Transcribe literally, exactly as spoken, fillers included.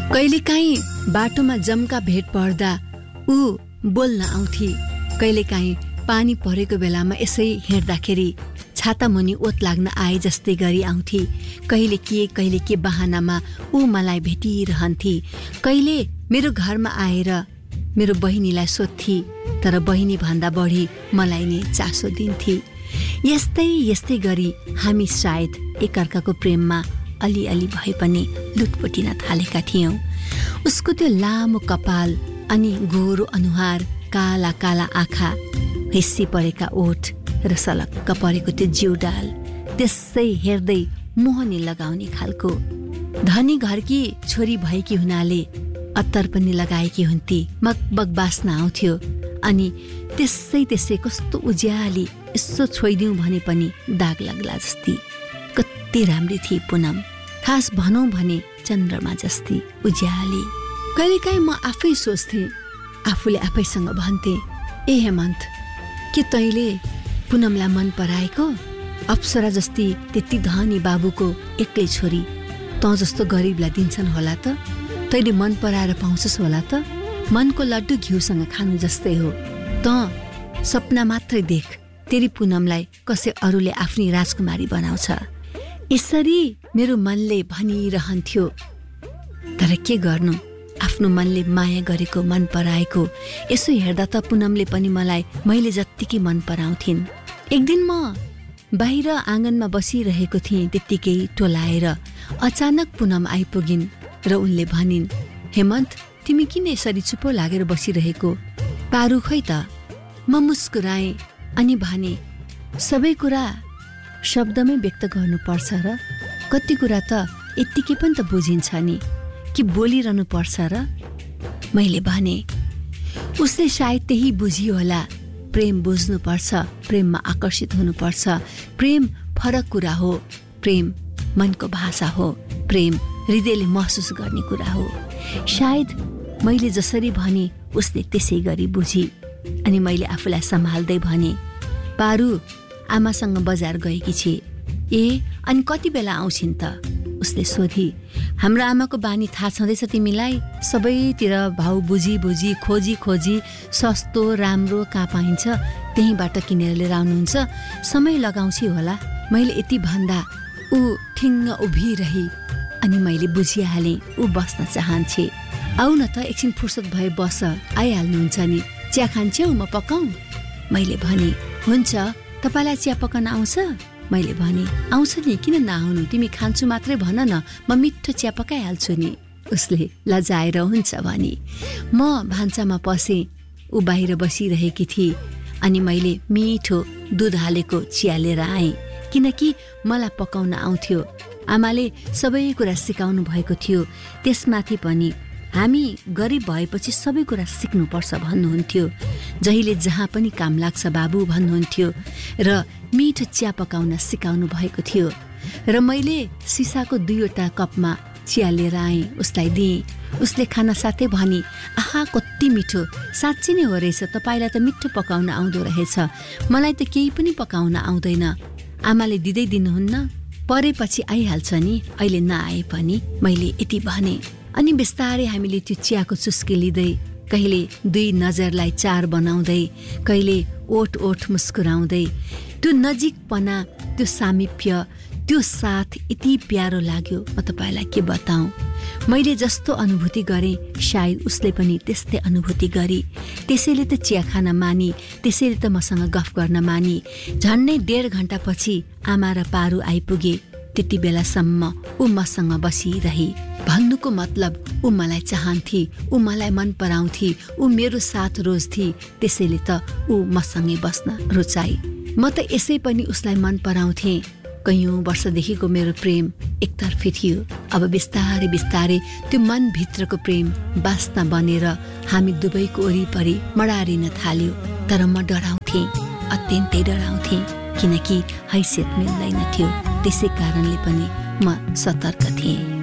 कहिलेकाहीँ बाटोमा जम्का भेट पर्दा ऊ बोल्न आउँथे। कहिलेकाहीँ पानी परेको बेलामा यसै हिँड्दाखेरि छाता मुनि ओत लाग्न आए जस्तै गरी आउँथे। कहिले के कहिले के बहानामा ऊ मलाई भेटिरहन्थे। कहिले मेरो घरमा आएर मेरो बहिनीलाई सोध्थे, तर बहिनी भन्दा बढी मलाई नै चासो दिन्थे। यस्तै यस्तै गरी हामी सायद एकअर्काको प्रेममा अलिअलि भए पनि लुटपुटिन थालेका थियौँ। उसको त्यो लामो कपाल अनि गोरो अनुहार, काला काला आँखा, हिस्सी परेका ओठ र सलक्क परेको त्यो जिउडाल, त्यसै हेर्दै मोहनी लगाउने खालको। धनी घरकी छोरी भएकी हुनाले अत्तर पनि लगाएकी हुन्थे। मगमग बास्ना आउँथ्यो अनि त्यसै त्यसै कस्तो उज्याली, यसो छोइदिउँ भने पनि दाग लाग्ला जस्ती। कति राम्री थिए पुनम, खास भनौँ भने चन्द्रमा जस्ती उज्याली। कहिलेकाहीँ म आफै सोच्थेँ, आफूले आफैसँग भन्थे, ए हेमन्त, के तैँले पुनमलाई मन पराएको? अप्सरा जस्ती त्यति धनी बाबुको एक्लै छोरी तँ जस्तो गरिबलाई दिन्छन् होला त? तैँले मन पराएर पाउँछस् होला त? मनको लड्डु घिउसँग खानु जस्तै हो। तँ सपना मात्रै देख, तेरी पुनमलाई कसै अरूले आफ्नी राजकुमारी बनाउँछ। यसरी मेरो मनले भनिरहन्थ्यो। तर के गर्नु, आफ्नो मनले माया गरेको, मन पराएको यसो हेर्दा त पुनमले पनि मलाई मैले जत्तिकै मन पराउँथिन्। एक दिन म बाहिर आँगनमा बसिरहेको थिएँ, त्यत्तिकै टोलाएर अचानक पुनम आइपुगिन् र उनले भनिन्, हेमन्त, तिमी किन यसरी चुप्पो लागेर बसिरहेको? पारु खै त? म मुस्कुराएँ अनि भने, सबै कुरा शब्दमै व्यक्त गर्नुपर्छ र? कति कुरा त यत्तिकै पनि त बुझिन्छ नि, कि बोलिरहनु पर्छ र? मैले भने। उसले सायद त्यही बुझियो होला। प्रेम बुझ्नुपर्छ, प्रेममा आकर्षित हुनुपर्छ। प्रेम फरक कुरा हो। प्रेम मनको भाषा हो। प्रेम हृदयले महसुस गर्ने कुरा हो। सायद मैले जसरी भने उसले त्यसै गरी बुझी। अनि मैले आफूलाई सम्हाल्दै भने, पारु, आमासँग बजार गएकी छे। ए, अनि कति बेला आउँछिन् त? उसले सोधी। हाम्रो आमाको बानी थाहा छँदैछ तिमीलाई? सबैतिर भाउ बुझी बुझी खोजी खोजी सस्तो राम्रो कहाँ पाइन्छ त्यहीँबाट किनेर लिएर आउनुहुन्छ। समय लगाउँछ होला। मैले यति भन्दा ऊ ठिङ्ग उभिरही अनि मैले बुझिहालेँ ऊ बस्न चाहन्छे। आऊ न त, एकछिन फुर्सद भए बस, आइहाल्नुहुन्छ नि। चिया खान्छौ, म पकाउँ? मैले भने। हुन्छ, तपाईँलाई चिया पकाउन आउँछ? मैले भने। आउँछ नि, किन नआउनु? तिमी खान्छु मात्रै भन न, म मिठो चिया पकाइहाल्छु नि। उसले लजाएर हुन्छ भनी। म भान्सामा पसेँ। ऊ बाहिर बसिरहेकी थिए अनि मैले मिठो दुध हालेको चिया लिएर आएँ, किनकि मलाई पकाउन आउँथ्यो। आमाले सबै कुरा सिकाउनु भएको थियो। त्यसमाथि पनि हामी गरिब भएपछि सबै कुरा सिक्नुपर्छ भन्नुहुन्थ्यो। जहिले जहाँ पनि काम लाग्छ बाबु भन्नुहुन्थ्यो र मिठो चिया पकाउन सिकाउनु भएको थियो। र मैले सिसाको दुईवटा कपमा चिया लिएर आएँ, उसलाई दिएँ। उसले खाना साथै भनी, आहा कति मिठो, साँच्ची नै हो रहेछ, तपाईँलाई त मिठो पकाउन आउँदो रहेछ, मलाई त केही पनि पकाउन आउँदैन। आमाले दिँदै दिनुहुन्न? परेपछि आइहाल्छ नि, अहिले नआए पनि, मैले यति भने। अनि बिस्तारै हामीले त्यो चियाको चुस्की लिँदै, कहिले दुई नजरलाई चार बनाउँदै, कहिले ओठ ओठ मुस्कुराउँदै, त्यो नजिकपना, त्यो सामिप्य, त्यो साथ यति प्यारो लाग्यो, म तपाईँलाई के बताऊँ। मैले जस्तो अनुभूति गरेँ सायद उसले पनि त्यस्तै अनुभूति गरी। त्यसैले त चिया खान मानी, त्यसैले त मसँग गफ गर्न मानी। झन्डै डेढ घन्टापछि आमा र पारु आइपुगे। त्यति बेलासम्म ऊ मसँग बसिरहे। भन्नुको मतलब ऊ मलाई चाहन्थे, ऊ मलाई मन पराउँथे, ऊ मेरो साथ रोज्थे। त्यसैले त ऊ मसँगै बस्न रुचाई। म त यसै पनि उसलाई मन पराउँथेँ। कैयौँ वर्षदेखिको मेरो प्रेम एकतर्फी थियो। अब बिस्तारै बिस्तारै त्यो मनभित्रको प्रेम बास्ना बनेर हामी दुवैको वरिपरि मडारिन थाल्यो। तर म डराउँथेँ, अत्यन्तै डराउँथेँ, किनकि हैसियत मिल्दैन थियो। त्यसै कारणले पनि म सतर्क थिएँ।